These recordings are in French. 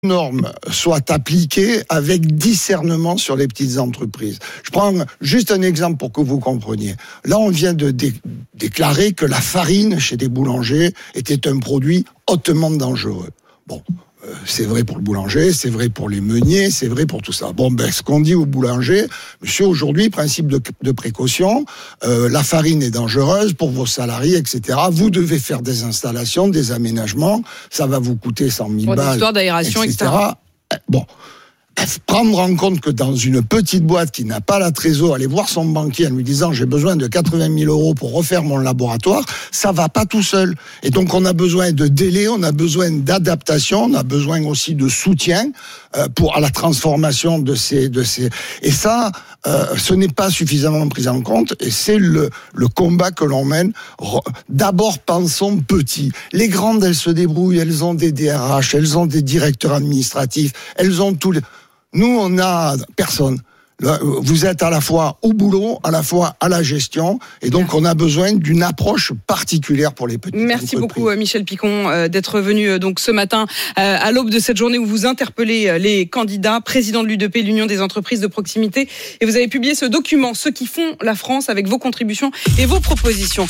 normes soient appliquées avec discernement sur les petites entreprises. Je prends juste un exemple pour que vous compreniez. Là, on vient de déclarer que la farine chez des boulangers était un produit hautement dangereux. Bon, c'est vrai pour le boulanger, c'est vrai pour les meuniers, c'est vrai pour tout ça. Bon, ce qu'on dit au boulanger, monsieur, aujourd'hui, principe de précaution, la farine est dangereuse pour vos salariés, etc. Vous devez faire des installations, des aménagements, ça va vous coûter 100 000 balles, histoire d'aération, etc. Bon. Prendre en compte que dans une petite boîte qui n'a pas la trésor, aller voir son banquier en lui disant j'ai besoin de 80 000 € pour refaire mon laboratoire, ça va pas tout seul. Et donc on a besoin de délai, on a besoin d'adaptation, on a besoin aussi de soutien pour à la transformation de ces et ça ce n'est pas suffisamment pris en compte et c'est le combat que l'on mène. D'abord pensons petit. Les grandes elles se débrouillent, elles ont des DRH, elles ont des directeurs administratifs, elles ont tous les... Nous, on a personne. Vous êtes à la fois au boulot, à la fois à la gestion, et donc on a besoin d'une approche particulière pour les petites entreprises. Merci beaucoup Michel Picon d'être venu donc ce matin à l'aube de cette journée où vous interpellez les candidats, président de l'UDP, l'Union des entreprises de proximité, et vous avez publié ce document, Ceux qui font la France, avec vos contributions et vos propositions.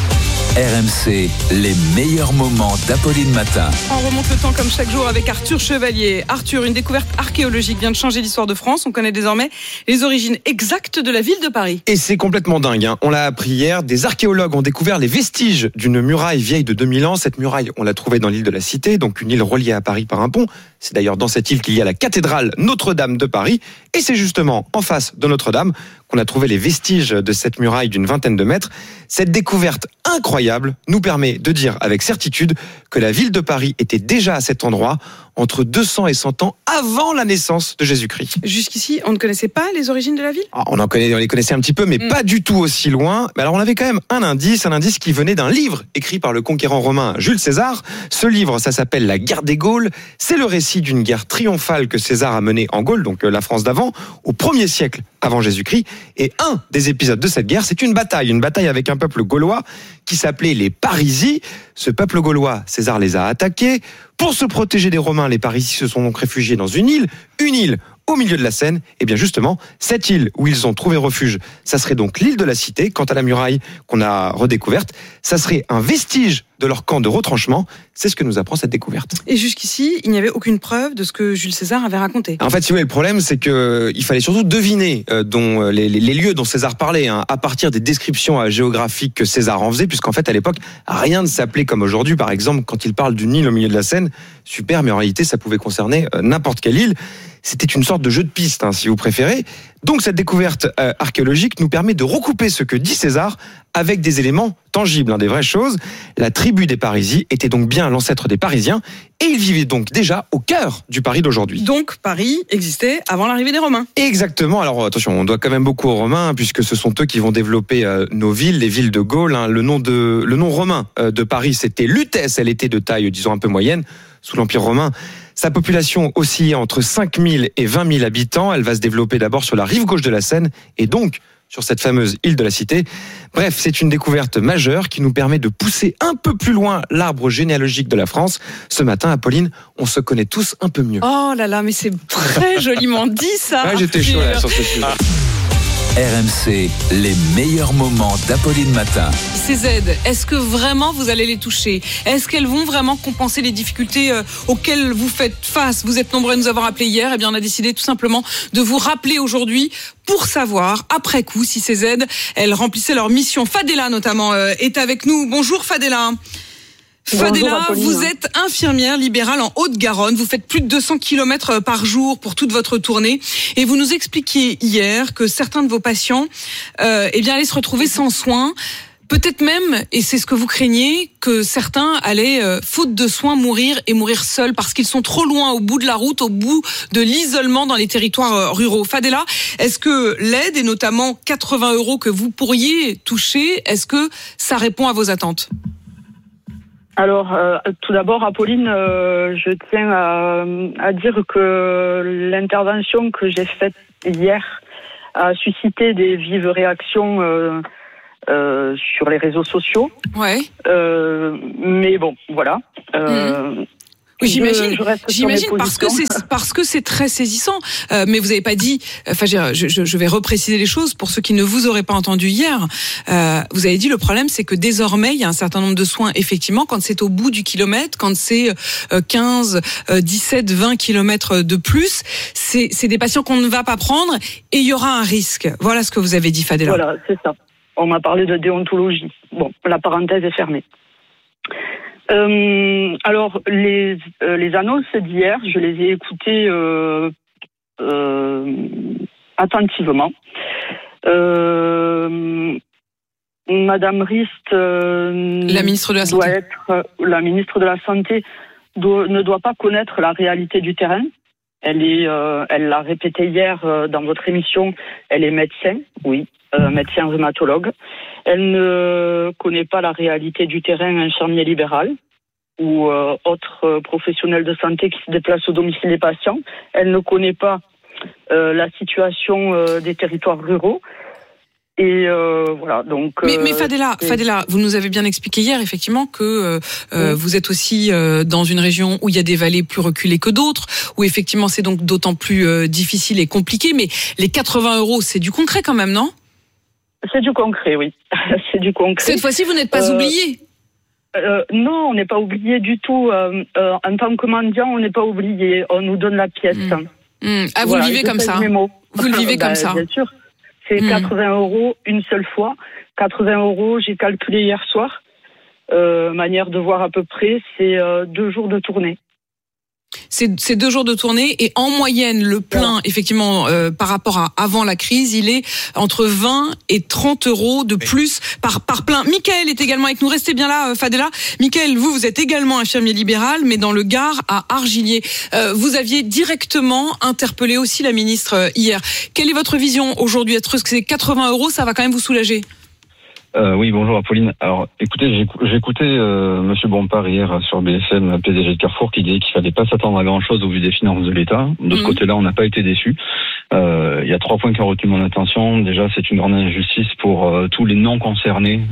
RMC, les meilleurs moments d'Apolline Matin. On remonte le temps comme chaque jour avec Arthur Chevalier. Arthur, une découverte archéologique vient de changer l'histoire de France. On connaît désormais les origines exactes de la ville de Paris. Et c'est complètement dingue, hein. On l'a appris hier. Des archéologues ont découvert les vestiges d'une muraille vieille de 2000 ans. Cette muraille, on l'a trouvée dans l'île de la Cité, donc une île reliée à Paris par un pont. C'est d'ailleurs dans cette île qu'il y a la cathédrale Notre-Dame de Paris. Et c'est justement en face de Notre-Dame qu'on a trouvé les vestiges de cette muraille d'une vingtaine de mètres. Cette découverte incroyable nous permet de dire avec certitude que la ville de Paris était déjà à cet endroit entre 200 et 100 ans avant la naissance de Jésus-Christ. Jusqu'ici, on ne connaissait pas les origines de la ville ? On les connaissait un petit peu, mais pas du tout aussi loin. Mais alors on avait quand même un indice qui venait d'un livre écrit par le conquérant romain Jules César. Ce livre, ça s'appelle La guerre des Gaules. C'est le récit d'une guerre triomphale que César a menée en Gaule, donc la France d'avant, au 1er siècle avant Jésus-Christ. Et un des épisodes de cette guerre, c'est une bataille avec un peuple gaulois qui s'appelait les Parisi. Ce peuple gaulois, César les a attaqués. Pour se protéger des Romains, les Parisi se sont donc réfugiés dans une île au milieu de la Seine. Et bien justement, cette île où ils ont trouvé refuge, ça serait donc l'île de la Cité. Quant à la muraille qu'on a redécouverte, ça serait un vestige de leur camp de retranchement. C'est ce que nous apprend cette découverte. Et jusqu'ici, il n'y avait aucune preuve de ce que Jules César avait raconté. En fait, si vous voulez, le problème, c'est qu'il fallait surtout deviner les lieux dont César parlait, à partir des descriptions géographiques que César en faisait, puisqu'en fait, à l'époque, rien ne s'appelait comme aujourd'hui. Par exemple, quand il parle d'une île au milieu de la Seine, super, mais en réalité, ça pouvait concerner n'importe quelle île. C'était une sorte de jeu de piste, si vous préférez. Donc cette découverte archéologique nous permet de recouper ce que dit César avec des éléments tangibles, des vraies choses. La tribu des Parisi était donc bien l'ancêtre des Parisiens et ils vivaient donc déjà au cœur du Paris d'aujourd'hui. Donc Paris existait avant l'arrivée des Romains. Exactement. Alors attention, on doit quand même beaucoup aux Romains puisque ce sont eux qui vont développer nos villes, les villes de Gaule. Le nom romain de Paris, c'était Lutèce. Elle était de taille, disons, un peu moyenne sous l'Empire romain. Sa population oscillait entre 5 000 et 20 000 habitants. Elle va se développer d'abord sur la rive gauche de la Seine et donc sur cette fameuse île de la Cité. Bref, c'est une découverte majeure qui nous permet de pousser un peu plus loin l'arbre généalogique de la France. Ce matin, Apolline, on se connaît tous un peu mieux. Oh là là, mais c'est très joliment dit ça. Ouais, j'étais chaud là, sur ce sujet. RMC, les meilleurs moments d'Apolline Matin. Ces aides, est-ce que vraiment vous allez les toucher ? Est-ce qu'elles vont vraiment compenser les difficultés auxquelles vous faites face ? Vous êtes nombreux à nous avoir appelés hier. Eh bien, on a décidé tout simplement de vous rappeler aujourd'hui pour savoir, après coup, si ces aides, elles remplissaient leur mission. Fadela, notamment, est avec nous. Bonjour Fadela. Fadela, vous êtes infirmière libérale en Haute-Garonne. Vous faites plus de 200 km par jour pour toute votre tournée. Et vous nous expliquiez hier que certains de vos patients allaient se retrouver sans soins. Peut-être même, et c'est ce que vous craignez, que certains allaient, faute de soins, mourir seuls parce qu'ils sont trop loin au bout de la route, au bout de l'isolement dans les territoires ruraux. Fadela, est-ce que l'aide, et notamment 80 € que vous pourriez toucher, est-ce que ça répond à vos attentes ? Alors, tout d'abord, Apolline, je tiens à dire que l'intervention que j'ai faite hier a suscité des vives réactions sur les réseaux sociaux. Ouais. Mais bon, voilà. J'imagine je reste sur mes parce que c'est très saisissant. Mais vous n'avez pas dit. Enfin, je vais repréciser les choses pour ceux qui ne vous auraient pas entendu hier. Vous avez dit le problème, c'est que désormais, il y a un certain nombre de soins, effectivement, quand c'est au bout du kilomètre, quand c'est 15, 17, 20 kilomètres de plus, c'est des patients qu'on ne va pas prendre et il y aura un risque. Voilà ce que vous avez dit, Fadela. Voilà, c'est ça. On m'a parlé de déontologie. Bon, la parenthèse est fermée. Alors, les annonces d'hier, je les ai écoutées attentivement. Madame Rist, la ministre de la Santé, la ministre de la Santé ne doit pas connaître la réalité du terrain. Elle l'a répété hier dans votre émission. Elle est médecin, oui, médecin rhumatologue. Elle ne connaît pas la réalité du terrain infirmier libéral ou autre professionnel de santé qui se déplace au domicile des patients. Elle ne connaît pas la situation des territoires ruraux. Et voilà, donc. Mais Fadela, vous nous avez bien expliqué hier, effectivement, que vous êtes aussi dans une région où il y a des vallées plus reculées que d'autres, où effectivement c'est donc d'autant plus difficile et compliqué. Mais les 80 €, c'est du concret quand même, non ? C'est du concret, oui. C'est du concret. Cette fois-ci, vous n'êtes pas oublié. Non, on n'est pas oublié du tout. En tant que mendiant, on n'est pas oublié. On nous donne la pièce. Ah, vous le vivez comme ça. Vous le vivez comme ça. Bien sûr. C'est 80 € une seule fois. 80 €, j'ai calculé hier soir. Manière de voir à peu près, c'est 2 jours de tournée. C'est 2 jours de tournée et en moyenne, le plein, effectivement, par rapport à avant la crise, il est entre 20 et 30 € de plus par plein. Mickaël est également avec nous. Restez bien là, Fadela. Mickaël, vous êtes également infirmier libéral, mais dans le Gard, à Argilier. Vous aviez directement interpellé aussi la ministre hier. Quelle est votre vision aujourd'hui ? Est-ce que ces 80 €, ça va quand même vous soulager ? Oui, bonjour Apolline. Alors, écoutez, j'ai écouté Monsieur Bompard hier sur BFM, PDG de Carrefour, qui disait qu'il fallait pas s'attendre à grand-chose au vu des finances de l'État. De ce côté-là, on n'a pas été déçus. Il y a 3 points qui ont retenu mon attention. Déjà, c'est une grande injustice pour tous les non concernés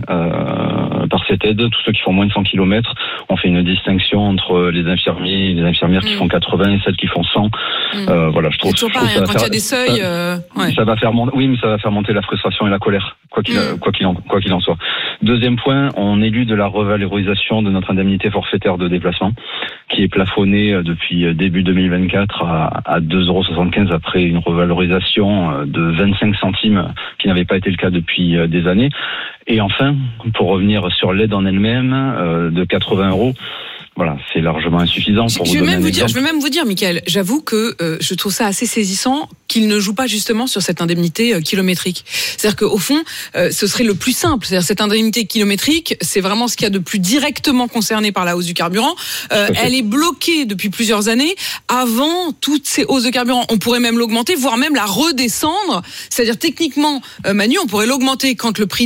par cette aide, tous ceux qui font moins de 100 km. On fait une distinction entre les infirmiers et les infirmières qui font 80 et celles qui font 100. Voilà, je trouve c'est toujours pareil, quand il y a des seuils. Ça va faire monter, oui, mais ça va faire monter la frustration et la colère, quoi qu'il en soit. Deuxième point, on élude de la revalorisation de notre indemnité forfaitaire de déplacement, qui est plafonnée depuis début 2024 à 2,75 € après une revalorisation de 25 centimes qui n'avait pas été le cas depuis des années. Et enfin, pour revenir sur l'aide en elle-même de 80 €, voilà, c'est largement insuffisant. Je vais même vous dire, Mickaël, j'avoue que je trouve ça assez saisissant qu'il ne joue pas justement sur cette indemnité kilométrique. C'est-à-dire qu'au fond, ce serait le plus simple. C'est-à-dire cette indemnité kilométrique, c'est vraiment ce qu'il y a de plus directement concerné par la hausse du carburant. Elle est bloquée depuis plusieurs années. Avant toutes ces hausses de carburant, on pourrait même l'augmenter, voire même la redescendre. C'est-à-dire techniquement, Manu, on pourrait l'augmenter quand le prix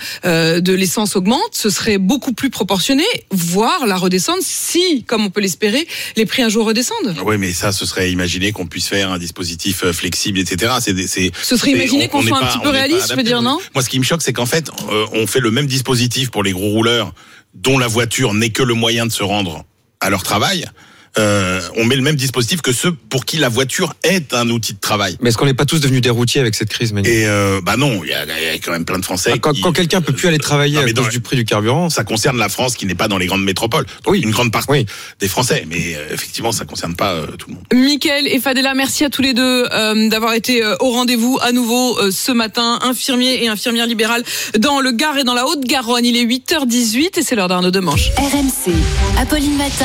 de l'essence augmente. Ce serait beaucoup plus proportionné, voire la redescendre si, comme on peut l'espérer, les prix un jour redescendent. Oui, mais ça, ce serait imaginer qu'on puisse faire un dispositif flexible, etc. Ce serait imaginer qu'on soit un petit peu réaliste, je veux dire, non ? Moi, ce qui me choque, c'est qu'en fait, on fait le même dispositif pour les gros rouleurs dont la voiture n'est que le moyen de se rendre à leur travail. On met le même dispositif que ceux pour qui la voiture est un outil de travail. Mais est-ce qu'on n'est pas tous devenus des routiers avec cette crise, Manu ? Et non, il y a quand même plein de Français. Quand quelqu'un peut plus aller travailler à cause du prix du carburant, ça concerne la France qui n'est pas dans les grandes métropoles. Donc une grande partie des Français, mais effectivement, ça concerne pas tout le monde. Mickaël et Fadela, merci à tous les deux d'avoir été au rendez-vous à nouveau ce matin, infirmiers et infirmières libérales dans le Gard et dans la Haute-Garonne. Il est 8h18 et c'est l'heure d'Arnaud Demanche. RMC, Apolline Matin.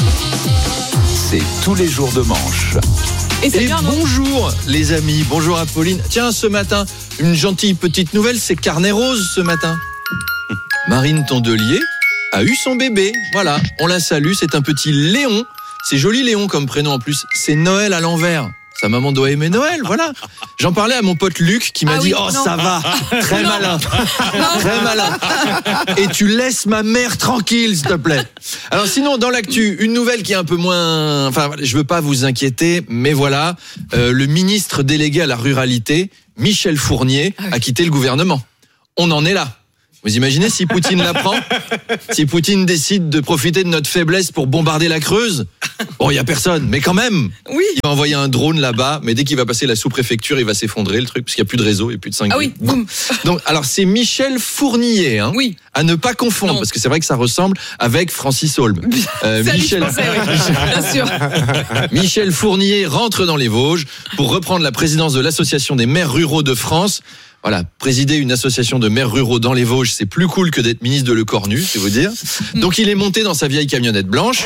C'est tous les jours de manche. Et bonjour les amis, bonjour Apolline. Tiens, ce matin, une gentille petite nouvelle, c'est Carnet Rose ce matin. Marine Tondelier a eu son bébé. Voilà, on la salue, c'est un petit Léon. C'est joli Léon comme prénom en plus. C'est Noël à l'envers. Sa maman doit aimer Noël, voilà. J'en parlais à mon pote Luc qui m'a dit « Oh, ça va, très malin, très malin. Et tu laisses ma mère tranquille, s'il te plaît. » Alors sinon, dans l'actu, une nouvelle qui est un peu moins... Enfin, je veux pas vous inquiéter, mais voilà. Le ministre délégué à la ruralité, Michel Fournier, a quitté le gouvernement. On en est là. Vous imaginez si Poutine l'apprend? Si Poutine décide de profiter de notre faiblesse pour bombarder la Creuse? Bon, il y a personne, mais quand même. Oui. Il va envoyer un drone là-bas, mais dès qu'il va passer la sous-préfecture, il va s'effondrer le truc, parce qu'il n'y a plus de réseau, il n'y a plus de 5G. Ah oui, boum. Donc, alors c'est Michel Fournier, hein, Oui. à ne pas confondre, Non. parce que c'est vrai que ça ressemble avec Francis Holm. C'est à lui que je pensais, oui. Bien sûr. Michel Fournier rentre dans les Vosges pour reprendre la présidence de l'Association des maires ruraux de France. Voilà, présider une association de maires ruraux dans les Vosges, c'est plus cool que d'être ministre de Le Cornu, c'est vous dire. Donc il est monté dans sa vieille camionnette blanche.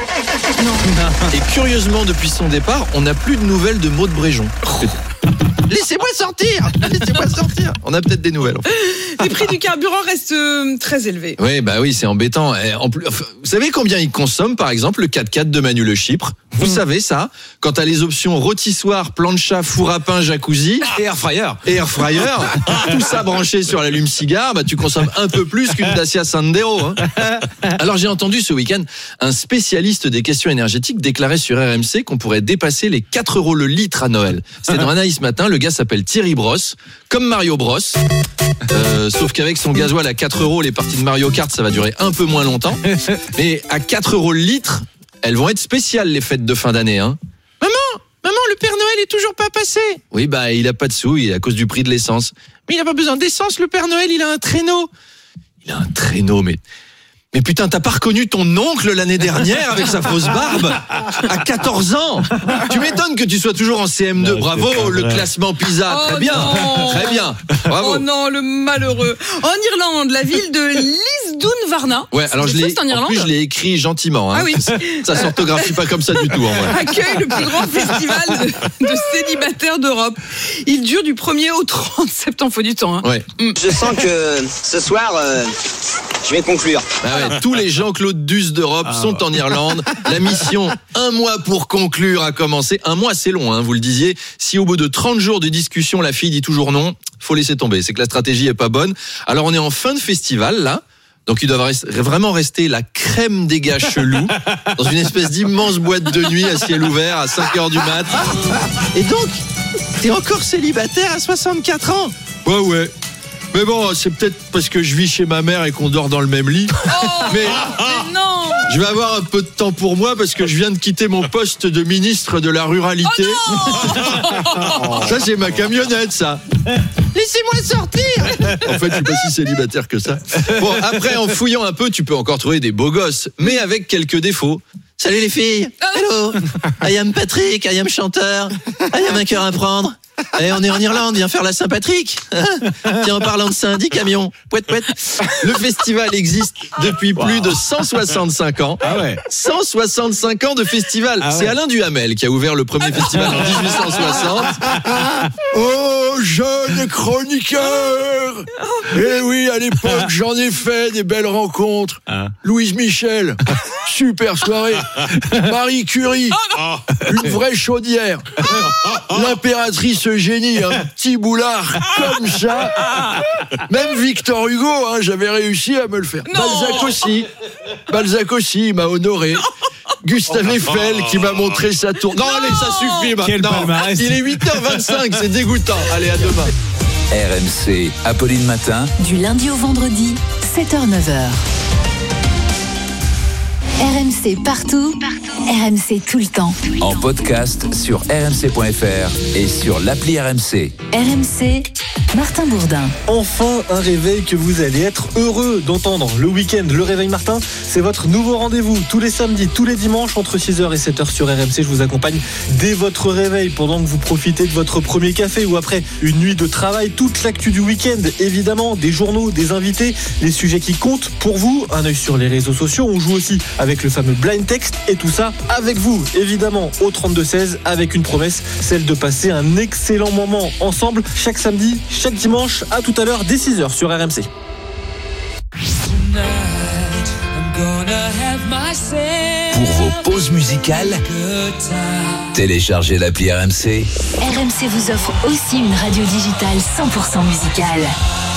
Et curieusement, depuis son départ, on n'a plus de nouvelles de Maud Bréjon. Laissez-moi sortir! Laissez-moi sortir! On a peut-être des nouvelles. En fait. Les prix du carburant restent très élevés. Oui, bah oui, c'est embêtant. Et en plus, vous savez combien il consomme, par exemple, le 4x4 de Manu Le Chypre? Vous savez ça? Quand t'as les options rôtissoir, plancha, four à pain, jacuzzi Et air fryer. tout ça branché sur l'allume-cigare, bah tu consommes un peu plus qu'une Dacia Sandero. Hein. Alors j'ai entendu ce week-end un spécialiste des questions énergétiques déclarer sur RMC qu'on pourrait dépasser les 4 € le litre à Noël. C'était dans Anaïs Matin. Le gars s'appelle Thierry Brosse, comme Mario Bros. Sauf qu'avec son gasoil à 4 €, les parties de Mario Kart, ça va durer un peu moins longtemps. Mais à 4 € le litre, elles vont être spéciales, les fêtes de fin d'année. Hein. Maman, le Père Noël est toujours pas passé. Oui, bah, il a pas de sous, il est à cause du prix de l'essence. Mais il a pas besoin d'essence, le Père Noël, il a un traîneau. Il a un traîneau, mais putain, t'as pas reconnu ton oncle l'année dernière avec sa fausse barbe à 14 ans? Tu m'étonnes que tu sois toujours en CM2. Non, bravo, le classement PISA. Oh très bien, non. très bien. Bravo. Oh non, le malheureux. En Irlande, la ville de Lisdoonvarna. Ouais, alors c'est en en Irlande. plus je l'ai écrit gentiment. Hein. Ah oui. Ça s'orthographie pas comme ça du tout. En vrai. Accueille le plus grand festival de célibataires d'Europe. Il dure du 1er au 30 septembre, faut du temps. Hein. Ouais. Je sens que ce soir, je vais conclure. Ah ouais, tous les Jean-Claude Duss d'Europe sont en Irlande. La mission, 1 mois pour conclure, a commencé. 1 mois, c'est long, hein, vous le disiez. Si au bout de 30 jours de discussion, la fille dit toujours non, faut laisser tomber. C'est que la stratégie est pas bonne. Alors on est en fin de festival, là. Donc il doit vraiment rester la crème des gars chelous dans une espèce d'immense boîte de nuit à ciel ouvert à 5h du mat. Et donc, t'es encore célibataire à 64 ans? Ouais. Mais bon, c'est peut-être parce que je vis chez ma mère et qu'on dort dans le même lit. Mais non. je vais avoir un peu de temps pour moi parce que je viens de quitter mon poste de ministre de la ruralité. Ça, c'est ma camionnette, ça. Laissez-moi sortir. En fait, je suis pas si célibataire que ça. Bon, après, en fouillant un peu, tu peux encore trouver des beaux gosses, mais avec quelques défauts. Salut les filles. Hello. I am Patrick, I am chanteur. I am un cœur à prendre. Et on est en Irlande, viens faire la Saint-Patrick. Tiens, en parlant de Saint-Di, camion. Pouet. Le festival existe depuis plus de 165 ans. Ah ouais. 165 ans de festival. Ah ouais. C'est Alain Duhamel qui a ouvert le premier festival en 1860. Oh, jeune chroniqueur. Eh oui, à l'époque, j'en ai fait des belles rencontres. Louise Michel, super soirée. Marie Curie, une vraie chaudière. L'impératrice Eugénie, un petit boulard comme ça. Même Victor Hugo, hein, j'avais réussi à me le faire. Balzac aussi, il m'a honoré. Gustave Eiffel qui m'a montré sa tour. Non, allez, ça suffit maintenant. Il est 8h25, c'est dégoûtant. Allez, à demain. RMC, Apolline Matin. Du lundi au vendredi, 7h-9h. RMC partout, RMC tout le temps. En podcast sur rmc.fr et sur l'appli RMC. RMC, Martin Bourdin. Enfin un réveil que vous allez être heureux d'entendre. Le week-end, le réveil Martin, c'est votre nouveau rendez-vous. Tous les samedis, tous les dimanches, entre 6h et 7h sur RMC. Je vous accompagne dès votre réveil, pendant que vous profitez de votre premier café ou après une nuit de travail. Toute l'actu du week-end, évidemment, des journaux, des invités, les sujets qui comptent pour vous. Un œil sur les réseaux sociaux. On joue aussi avec le fameux blind text et tout ça avec vous, évidemment, au 32-16, avec une promesse, celle de passer un excellent moment ensemble chaque samedi, chaque dimanche. À tout à l'heure dès 6h sur RMC. Pour vos pauses musicales, téléchargez l'appli RMC. RMC vous offre aussi une radio digitale 100% musicale.